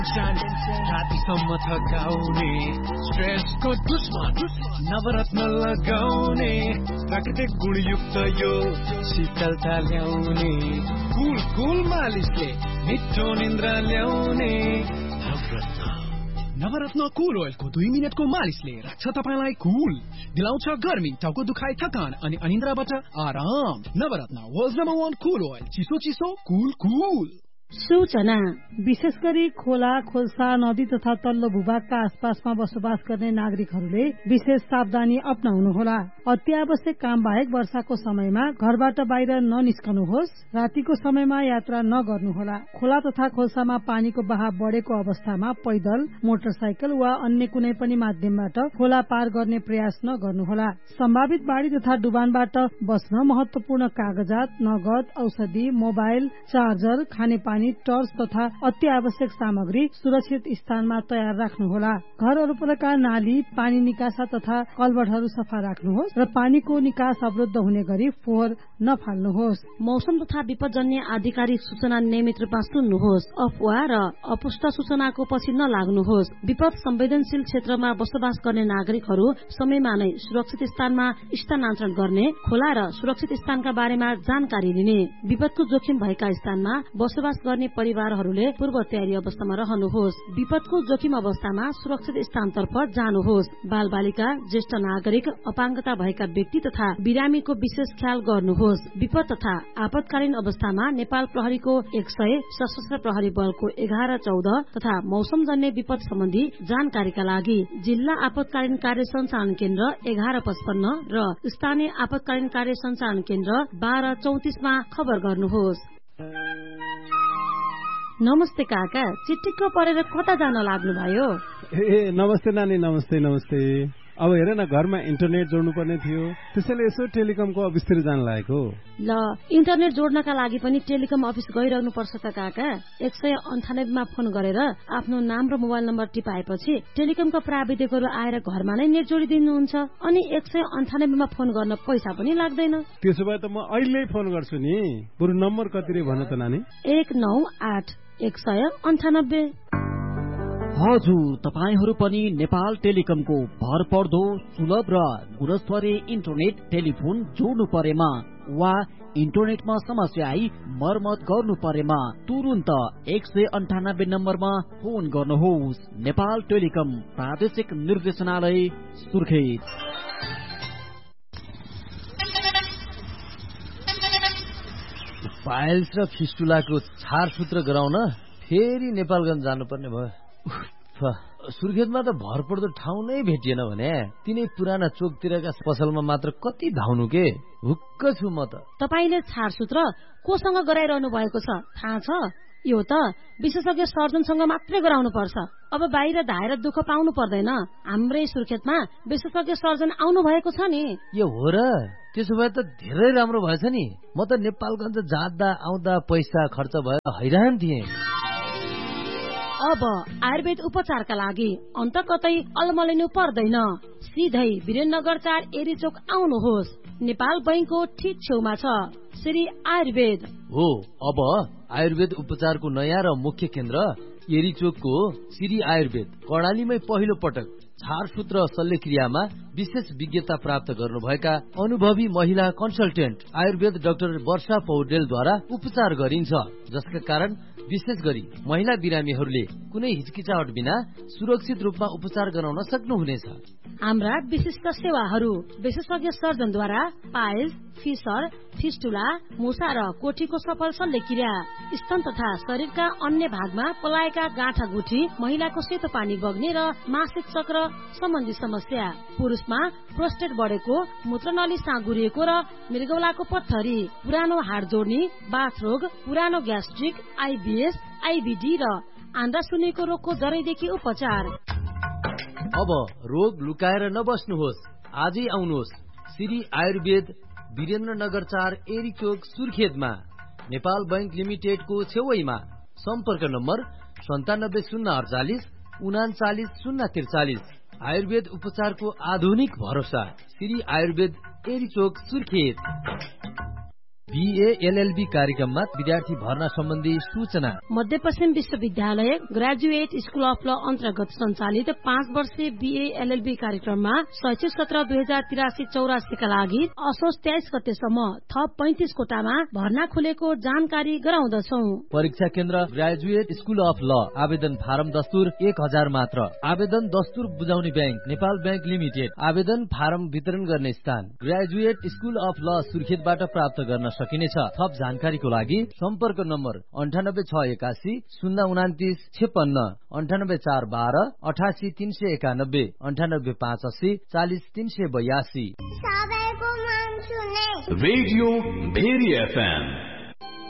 रातिसम्म थकाउने स्ट्रेसको दुश्मन नवरत्न लगाउने प्राकृतिक गुणयुक्त यो शीतलता ल्याउने कुल कुल मालिसले मिठो निन्द्रा ल्याउने नवरत्न कुल ओइलको 2 मिनेटको मालिसले राख्छ तपाईलाई कुल, दिलाउँछ गर्मी, टाउको दुखाइ, थकान अनि अनिन्द्राबाट आराम। नवरत्न वर्ल्ड नम्बर 1 कुल ओइल, चिसो चिसो कुल कुल। सूचना विशेष गरी खोला खोल्सा नदी तथा तल्लो भूभागका आसपासमा बसोबास गर्ने नागरिकहरूले विशेष सावधानी अपनाउनुहोला। अति आवश्यक काम बाहेक वर्षाको समयमा घरबाट बाहिर ननिस्कनुहोस्। रातिको समयमा यात्रा नगर्नुहोला। खोला तथा खोल्सामा पानीको बहाव बढेको अवस्थामा पैदल, मोटरसाइकल वा अन्य कुनै पनि माध्यमबाट खोला पार गर्ने प्रयास नगर्नुहोला। सम्भावित बाढ़ी तथा डुबानबाट बस्न महत्वपूर्ण कागजात, नगद, औषधि, मोबाइल, चार्जर, खानेपानी, टर्च तथा अति आवश्यक सामग्री सुरक्षित स्थानमा तयार राख्नुहोला। घर वरपरका नाली, पानी निकासा तथा कलबटहरू सफा राख्नुहोस् र पानीको निकास अवरुद्ध हुने गरी फोहोर नफाल्नुहोस्। मौसम तथा विपदजन्य आधिकारिक सूचना नियमित रूपमा सुन्नुहोस्। अफवाह र अपुष्ट सूचनाको पछि नलाग्नुहोस्। विपद संवेदनशील क्षेत्रमा बसोबास गर्ने नागरिकहरू समयमा नै सुरक्षित स्थानमा स्थानान्तरण गर्ने, खोला र सुरक्षित स्थानका बारेमा जानकारी लिने, विपदको जोखिम भएका स्थानमा बसोबास गर्ने परिवारहरूले पूर्व तयारी अवस्थामा रहनुहोस्। विपदको जोखिम अवस्थामा सुरक्षित स्थानतर्फ जानुहोस्। बाल बालिका, ज्येष्ठ नागरिक, अपाङ्गता भएका व्यक्ति तथा बिरामीको विशेष ख्याल गर्नुहोस्। विपद तथा आपतकालीन अवस्थामा नेपाल प्रहरीको 100, सशस्त्र प्रहरी बलको 1114 तथा मौसमजन्य विपद सम्बन्धी जानकारीका लागि जिल्ला आपतकालीन कार्य सञ्चालन केन्द्र 1155 र स्थानीय आपतकालीन कार्य सञ्चालन केन्द्र 1234 मा खबर गर्नुहोस्। नमस्ते काका, चिट्टिक्क परेर कता जान लाग्नु भयो? ए नमस्ते नानी, नमस्ते नमस्ते। अब हेर न, घरमा इन्टरनेट जोड्नु पर्ने थियो, त्यसैले यसो टेलिकमको अफिसतिर जान लागेको। ल, इन्टरनेट जोड्नका लागि पनि टेलिकम अफिस गइरहनु पर्छ त काका। 198 मा फोन गरेर आफ्नो नाम र मोबाइल नम्बर टिपाएपछि टेलिकमका प्राविधिकहरू आएर घरमा नै नेट जोडिदिनुहुन्छ। अनि 198 मा फोन गर्न पैसा पनि लाग्दैन। त्यसो भए त म अहिले फोन गर्छु नि। बरु नम्बर कति रे भन त नानी? 198-198। हजुर, तपाईहरू पनि नेपाल टेलिकमको भरपर्दो, सुलभ र गुणस्तरीय इन्टरनेट टेलिफोन जोड्नु परेमा वा इन्टरनेटमा समस्या आई मर्मत गर्नु परेमा तुरुन्त 198 नम्बरमा फोन गर्नुहोस्। नेपाल टेलिकम, प्रादेशिक निर्देशनालय, सुर्खेत। पाइल्स र फिस्टुलाको छारसूत्र गराउन फेरि नेपालगञ्ज जानुपर्ने भयो। सुर्खेतमा त भरपर्दो ठाउँ नै भेटिएन भने तिनै पुराना चोकतिरका पसलमा मात्र कति धाउनु के। हुक्क छु म त। तपाईले छारसूत्र कोसँग गराइरहनु भएको छ थाहा छ? यो त विशेषज्ञ सर्जनसँग मात्रै गराउनु पर्छ। अब बाहिर धाएर दुःख पाउनु पर्दैन। हाम्रै सुर्खेतमा विशेषज्ञ सर्जन आउनु भएको छ नि। यो हो र? त्यसो भए त धेरै राम्रो भएछ नि। म त नेपालगञ्ज जाँदा आउँदा पैसा खर्च भएर हैरान थिएँ। अब आयुर्वेद उपचारका लागि अन्त कतै अलमलिनु पर्दैन। सिधै वीरेन्द्रनगर 4 एरीचोक आउनुहोस्। नेपाल बैंकको ठीक छेउमा छ श्री आयुर्वेद हो। अब आयुर्वेद उपचारको नयाँ र मुख्य केन्द्र एरीचोकको श्री आयुर्वेद कर्णालीमै पहिलो पटक छारसूत्र शल्यक्रियामा विशेष विज्ञता प्राप्त गर्नुभएका अनुभवी महिला कन्सल्टेन्ट आयुर्वेद डाक्टर वर्षा पौडेलद्वारा उपचार गरिन्छ, जसका कारण विशेष गरी महिला बिरामीहरूले कुनै हिचकिचाहट बिना सुरक्षित रूपमा उपचार गराउन सक्नुहुनेछ। हाम्रा विशिष्ट सेवाहरू विशेषज्ञ सर्जनद्वारा पाइल्स, फिसर, फिस्टुला, मुसा र कोठीको सफल शल्यक्रिया, स्तन तथा शरीरका अन्य भागमा पलाएका गाँठागुठी, महिलाको सेतो पानी बग्ने र मासिक चक्र सम्बन्धी समस्या, पुरुषमा प्रोस्टेट बढेको, मूत्रनली साँगुरिएको र मृगौलाको पत्थरी, पुरानो हाड जोड्ने, बाथरोग, पुरानो ग्यास्ट्रिक, आइबिएस, आइबिडी र आन्द्रा सुन्नेको रोगको जरैदेखि उपचार। अब रोग लुकाएर नबस्नुहोस्, आजै आउनुहोस् श्री आयुर्वेद वीरेन्द्रनगर 4 एरीचोक सुर्खेतमा, नेपाल बैंक लिमिटेडको छेउमा। सम्पर्क नम्बर 97 048 39 043। आयुर्वेद उपचारको आधुनिक भरोसा श्री आयुर्वेद एरीचोक सुर्खेत। BA LLB कार्यक्रममा विद्यार्थी भर्ना सम्बन्धी सूचना। मध्यपश्चिम विश्वविद्यालय ग्रेजुएट स्कुल अफ ल अन्तर्गत सञ्चालित 5 वर्षीय BA LLB कार्यक्रममा शैक्षिक सत्र 2083-84 का लागि असोज 23 गतेसम्म थप 35 कोटामा भर्ना खुलेको जानकारी गराउँदछौ। परीक्षा केन्द्र ग्रेजुएट स्कुल अफ ल। आवेदन फारम दस्तुर 1000 मात्र। आवेदन दस्तुर बुझाउने ब्याङ्क नेपाल ब्याङ्क लिमिटेड। आवेदन फारम वितरण गर्ने स्थान ग्रेजुएट स्कुल अफ ल सुर्खेतबाट प्राप्त गर्न सकिनेछ। थप जानकारीको लागि सम्पर्क नम्बर 98681 029 56, 98412 88 391, 98580 40 382। Radio very FM